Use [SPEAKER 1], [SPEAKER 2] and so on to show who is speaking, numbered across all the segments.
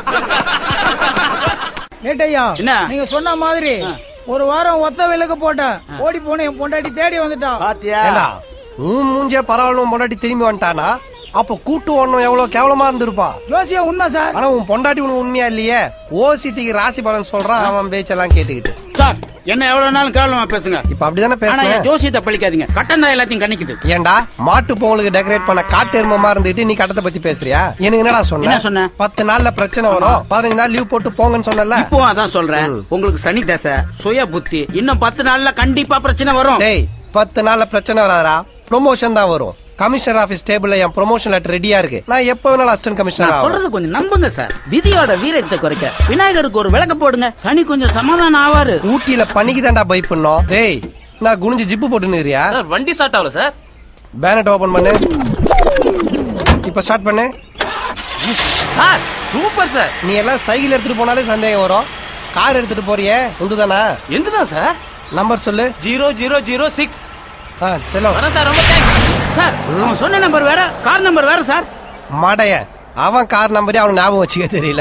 [SPEAKER 1] ஏட்டையா நீங்க சொன்ன மாதிரி ஒரு வாரம் ஒத்த விலக்கு போட்டேன், ஓடி போன என் பொண்டாட்டி தேடி வந்துட்டான்.
[SPEAKER 2] மூஞ்சே பரவாயில்ல, பொண்டாட்டி திரும்பி வந்துட்டானா? அப்ப கூட்டு ஒண்ணும் எவ்வளவு கேவலமா இருந்திருப்பா.
[SPEAKER 1] ஜோசியா உண்மை சார்.
[SPEAKER 2] ஆனா உன் பொண்டாட்டி உனக்கு உண்மையா இல்லையே. ஓசிட்டிக்கு ராசி பலன் சொல்றான், அவன் பேச்செல்லாம் கேட்டுக்கிட்டு.
[SPEAKER 3] சார் என்ன எவ்வளவு நாள் கேவலமா பேசுங்க.
[SPEAKER 2] இப்ப அப்படிதானே பேசுறேன்.
[SPEAKER 3] ஜோசியத்தை பழிக்காதீங்க, கட்டம் தான் எல்லாத்தையும் கணிக்குது.
[SPEAKER 2] ஏண்டா மாட்டு பொங்கலுக்கு டெக்கரேட் பண்ண காட்டு எருமமா இருந்துட்டு நீ கட்டத்தை பத்தி பேசுறியா? எனக்கு என்னடா சொன்ன? 10 நாள்ல பிரச்சனை வரும், 15 நாள் லீவ் போட்டு போங்கன்னு சொன்னல.
[SPEAKER 3] இப்போ அதான் சொல்றேன், உங்களுக்கு சனி தசை, சுய புத்தி, இன்னும் 10 நாள்ல கண்டிப்பா பிரச்சனை வரும்.
[SPEAKER 2] டேய் 10 நாள்ல பிரச்சனை வராதா? ப்ரொமோஷன் தான் வரும். கமிஷனர் ஆபீஸ் டேபிள்ல என் ப்ரொமோஷன் லெட்டர் ரெடியா இருக்கு. நான் எப்ப வேணாலும் அசிஸ்டன்ட் கமிஷனர்
[SPEAKER 3] சொல்றது கொஞ்சம் நம்புங்க சார். விதியோட வீரத்தை குறைக்க விநாயகருக்கு ஒரு விளக்க போடுங்க, சனி கொஞ்சம் சமாதானம் ஆவாரு.
[SPEAKER 2] ஊட்டியில பணிக்கு தாண்டா பை பண்ணோம். டேய் நான் குனிஞ்சு ஜிப்பு போட்டுன்னுறியா?
[SPEAKER 4] சார் வண்டி ஸ்டார்ட் ஆகல சார்.
[SPEAKER 2] பேனட் ஓபன் பண்ணு. இப்ப ஸ்டார்ட் பண்ணு.
[SPEAKER 4] Sir super sir.
[SPEAKER 2] நீ எல்லாம் சைக்கிள் எடுத்துட்டு போனாலே சந்தேகம் வரும். கார் எடுத்துட்டு போறியே உண்டுதானா?
[SPEAKER 4] எந்துதான் சார்.
[SPEAKER 2] நம்பர் சொல்லு.
[SPEAKER 4] 0006.
[SPEAKER 2] செல்லோ
[SPEAKER 4] சார் ரொம்ப தேங்க்ஸ்
[SPEAKER 3] சார். அவன் சொன்ன நம்பர் வேற, கார் நம்பர் வேற சார்.
[SPEAKER 2] மாடைய அவன் கார் நம்பரே அவன் ஞாபகம் வச்சுக்க தெரியல.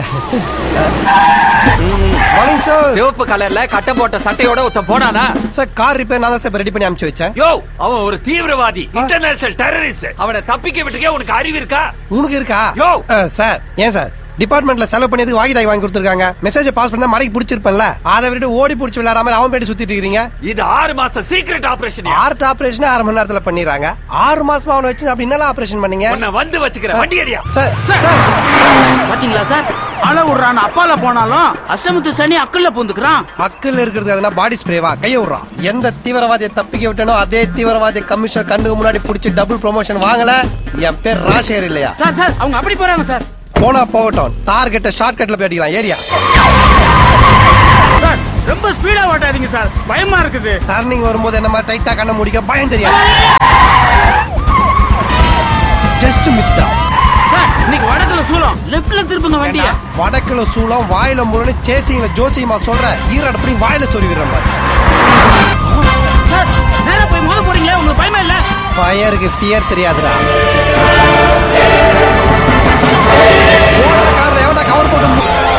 [SPEAKER 4] சிவப்பு கலர்ல கட்ட போட்ட சட்டையோட ஒருத்த போனானா
[SPEAKER 2] சார்? கார் ரிப்பேர் நான் தான் சார் ரெடி பண்ணி அனுப்பிச்சு வச்சேன்.
[SPEAKER 4] யோ அவன் ஒரு தீவிரவாதி, இன்டர்நேஷனல் டெரரிஸ்ட். அவனை தப்பிக்க விட்டுக்கே உனக்கு அறிவு இருக்கா?
[SPEAKER 2] உனக்கு இருக்கா?
[SPEAKER 4] யோ
[SPEAKER 2] சார் ஏன் சார் டிபார்ட்மெண்ட்ல செலவு பண்ணி வாங்கி டாய் வாங்கி கொடுத்துருக்காங்க. மெசேஜ் பாஸ் பண்ணா மடக்கி பிடிச்சிருப்பேன்ல, அதை விட்டு ஓடி பிடிச்சி விளையாடாம அவன் பேட்டி சுத்திட்டு இருக்கீங்க.
[SPEAKER 4] இது 6 மாசம் சீக்ரெட் ஆபரேஷன்.
[SPEAKER 2] ஆர்ட் ஆபரேஷன் 6 மணி நேரத்துல பண்ணிடுறாங்க. 6 மாசமா அவனை வச்சு அப்படி என்ன ஆபரேஷன் பண்ணீங்க?
[SPEAKER 4] நான் வந்து வச்சுக்கிறேன் வண்டி அடியா.
[SPEAKER 2] சார்
[SPEAKER 3] பாத்தீங்களா சார், அல விடுறான். அப்பால போனாலும் அஷ்டமத்து சனி அக்கல்ல பூந்துக்கிறான்.
[SPEAKER 2] அக்கல்ல இருக்கிறது அதனா பாடி ஸ்ப்ரேவா? கைய விடுறான். எந்த தீவிரவாதியை தப்பிக்க விட்டனோ அதே தீவிரவாதி கமிஷன் கண்ணுக்கு முன்னாடி பிடிச்சி டபுள் ப்ரொமோஷன் வாங்கல. என் பேர் ராஜேகர் இல்லையா?
[SPEAKER 3] சார் சார் அவங்க அப்படி போறாங்க சார்.
[SPEAKER 2] போனா போகட்டும், டார்கெட்ட ஷார்ட் கட்ல போய் அடிக்கலாம். ஏரியா
[SPEAKER 3] சார் ரொம்ப ஸ்பீடா ஓட்டாதீங்க சார், பயமா இருக்குது.
[SPEAKER 2] டர்னிங் வரும்போது என்ன மாதிரி டைட்டா கண்ண முடிக்க பயம் தெரியாது. ஜஸ்ட் மிஸ் தான்
[SPEAKER 3] சார். இன்னைக்கு வடக்குல சூலம், லெஃப்ட்ல திருப்புங்க வண்டிய.
[SPEAKER 2] வடக்குல சூலம் வாயில முரணு சேசிங்கள ஜோசியமா சொல்ற ஈராட அப்படி வாயில சொல்லி விடுற மாதிரி.
[SPEAKER 3] சார் நேரா போய் மோத போறீங்களே, உங்களுக்கு பயமா இல்ல?
[SPEAKER 2] ஃபயருக்கு ஃபியர் தெரியாதுடா. கார்ல எவனா கவர் போட்டு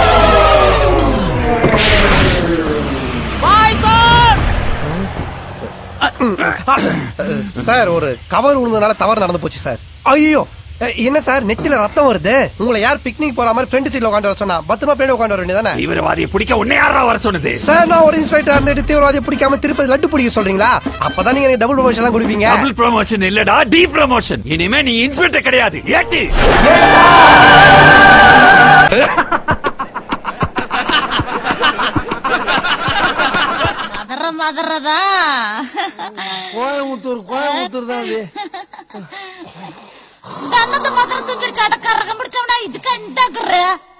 [SPEAKER 2] சார் ஒரு கவர் விழுந்ததுனால தவறு நடந்து போச்சு சார். ஐயோ என்ன சார் நெத்தில ரத்தம் வருது? உங்களை யார் பிக்னிக் போற மாதிரி ஃப்ரண்ட் சீட்ல உட்காந்து வர சொன்னா? பத்திரமா பின்னாடி உட்காந்து வர வேண்டியதானே?
[SPEAKER 4] தீவிரவாதியை பிடிக்க உன்னை யாரா வர சொன்னது?
[SPEAKER 2] சார் நான் ஒரு இன்ஸ்பெக்டர் இருந்துட்டு தீவிரவாதியை பிடிக்காம திருப்பதி லட்டு பிடிக்க சொல்றீங்களா? அப்பதான் நீங்க டபுள் ப்ரமோஷன் எல்லாம் கொடுப்பீங்க.
[SPEAKER 4] டபுள் ப்ரமோஷன் இல்லடா, டி ப்ரமோஷன். இனிமே நீ இன்ஸ்பெக்டர் கிடையாது, ஏட்டு.
[SPEAKER 5] மதறதா
[SPEAKER 2] கோயம்புத்தூர் தான் அது.
[SPEAKER 5] தன்னது மதுரை தூக்கிடுச்சு அடக்காரகம் பிடிச்சவனா இதுக்கு இந்த